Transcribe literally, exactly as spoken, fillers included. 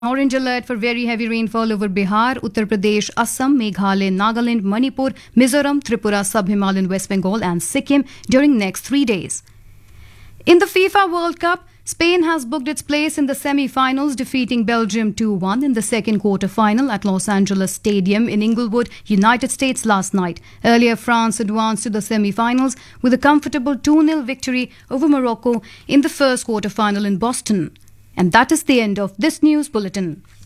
Orange alert for very heavy rainfall over Bihar, Uttar Pradesh, Assam, Meghalaya, Nagaland, Manipur, Mizoram, Tripura, Sub-Himalayan West Bengal and Sikkim during next three days. In the FIFA World Cup, Spain has booked its place in the semi-finals, defeating Belgium two one in the second quarter-final at Los Angeles Stadium in Inglewood, United States last night. Earlier, France advanced to the semi-finals with a comfortable two nil victory over Morocco in the first quarter-final in Boston. And that is the end of this news bulletin.